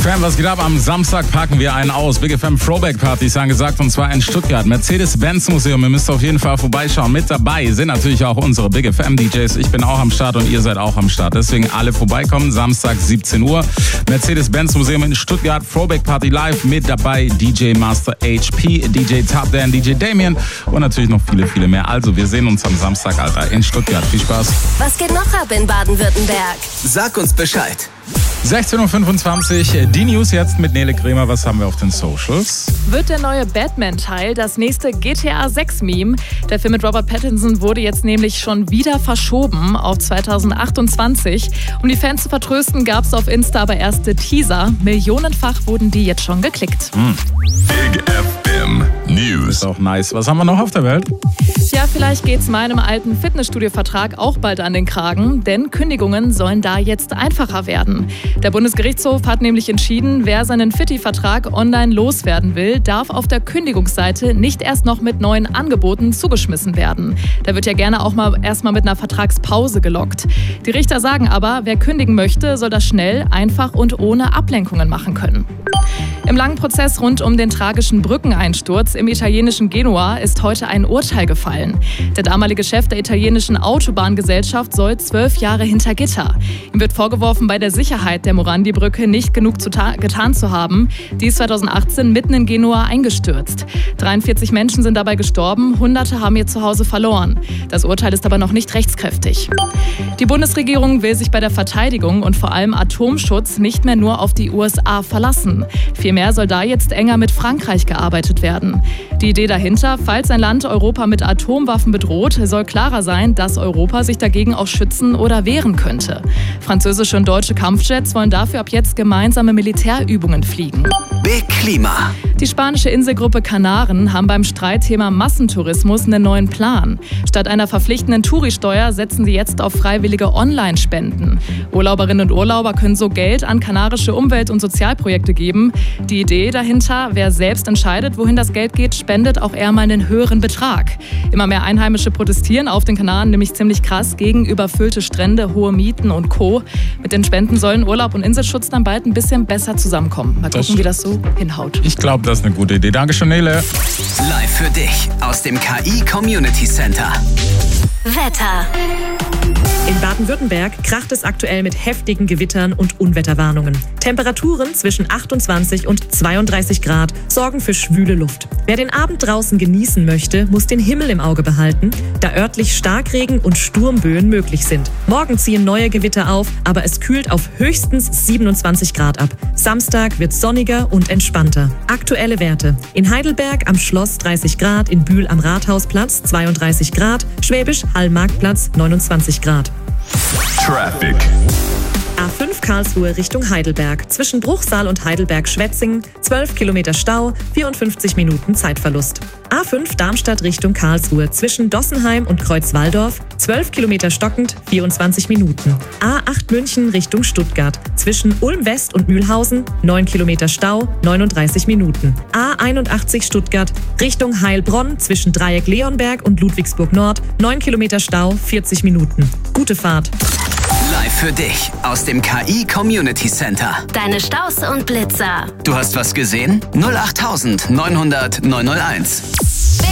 FM, was geht ab? Am Samstag packen wir einen aus. Big FM Throwback Partys angesagt, und zwar in Stuttgart. Mercedes-Benz Museum, ihr müsst auf jeden Fall vorbeischauen. Mit dabei sind natürlich auch unsere Big FM DJs. Ich bin auch am Start und ihr seid auch am Start. Deswegen alle vorbeikommen, Samstag 17 Uhr. Mercedes-Benz Museum in Stuttgart, Throwback Party live. Mit dabei DJ Master HP, DJ Top Dan, DJ Damien und natürlich noch viele, viele mehr. Also wir sehen uns am Samstag, Alter, in Stuttgart. Viel Spaß. Was geht noch ab in Baden-Württemberg? Sag uns Bescheid. 16.25 Uhr, die News jetzt mit Nele Kremer. Was haben wir auf den Socials? Wird der neue Batman-Teil das nächste GTA 6-Meme? Der Film mit Robert Pattinson wurde jetzt nämlich schon wieder verschoben auf 2028. Um die Fans zu vertrösten, gab es auf Insta aber erste Teaser. Millionenfach wurden die jetzt schon geklickt. Big FM News. Ist auch nice. Was haben wir noch auf der Welt? Ja, vielleicht geht's meinem alten Fitnessstudio-Vertrag auch bald an den Kragen, denn Kündigungen sollen da jetzt einfacher werden. Der Bundesgerichtshof hat nämlich entschieden, wer seinen Fitti-Vertrag online loswerden will, darf auf der Kündigungsseite nicht erst noch mit neuen Angeboten zugeschmissen werden. Da wird ja gerne auch mal erstmal mit einer Vertragspause gelockt. Die Richter sagen aber, wer kündigen möchte, soll das schnell, einfach und ohne Ablenkungen machen können. Im langen Prozess rund um den tragischen Brückeneinsturz im italienischen Genua ist heute ein Urteil gefallen. Der damalige Chef der italienischen Autobahngesellschaft soll 12 Jahre hinter Gitter. Ihm wird vorgeworfen, bei der Sicherheit der Morandi-Brücke nicht genug getan zu haben. Die ist 2018 mitten in Genua eingestürzt. 43 Menschen sind dabei gestorben, Hunderte haben ihr Zuhause verloren. Das Urteil ist aber noch nicht rechtskräftig. Die Bundesregierung will sich bei der Verteidigung und vor allem Atomschutz nicht mehr nur auf die USA verlassen. Vielmehr soll da jetzt enger mit Frankreich gearbeitet werden. Die Idee dahinter, falls ein Land Europa mit Atomwaffen bedroht, soll klarer sein, dass Europa sich dagegen auch schützen oder wehren könnte. Französische und deutsche Kampfjets wollen dafür ab jetzt gemeinsame Militärübungen fliegen. Big Klima. Die spanische Inselgruppe Kanaren haben beim Streitthema Massentourismus einen neuen Plan. Statt einer verpflichtenden Touri-Steuer setzen sie jetzt auf freiwillige Online-Spenden. Urlauberinnen und Urlauber können so Geld an kanarische Umwelt- und Sozialprojekte geben. Die Idee dahinter, wer selbst entscheidet, wohin das Geld geht, spendet auch eher mal einen höheren Betrag. Immer mehr Einheimische protestieren auf den Kanaren nämlich ziemlich krass gegen überfüllte Strände, hohe Mieten und Co. Mit den Spenden sollen Urlaub und Inselschutz dann bald ein bisschen besser zusammenkommen. Mal gucken, wie das so hinhaut. Ich glaube, das ist eine gute Idee. Dankeschön, Nele. Live für dich aus dem KI Community Center. Wetter. In Baden-Württemberg kracht es aktuell mit heftigen Gewittern und Unwetterwarnungen. Temperaturen zwischen 28 und 32 Grad sorgen für schwüle Luft. Wer den Abend draußen genießen möchte, muss den Himmel im Auge behalten, da örtlich Starkregen und Sturmböen möglich sind. Morgen ziehen neue Gewitter auf, aber es kühlt auf höchstens 27 Grad ab. Samstag wird sonniger und entspannter. Aktuelle Werte: in Heidelberg am Schloss 30 Grad, in Bühl am Rathausplatz 32 Grad, Schwäbisch Hall-Marktplatz 29 Grad. Traffic. A5 Karlsruhe Richtung Heidelberg. Zwischen Bruchsal und Heidelberg-Schwetzingen 12 Kilometer Stau, 54 Minuten Zeitverlust. A5 Darmstadt Richtung Karlsruhe. Zwischen Dossenheim und Kreuzwaldorf 12 Kilometer stockend, 24 Minuten. A8 München Richtung Stuttgart. Zwischen Ulm West und Mühlhausen 9 Kilometer Stau, 39 Minuten. A81 Stuttgart Richtung Heilbronn. Zwischen Dreieck Leonberg und Ludwigsburg Nord 9 Kilometer Stau, 40 Minuten. Gute Fahrt. Live für dich aus dem KI Community Center. Deine Staus und Blitzer. Du hast was gesehen? 08900 901.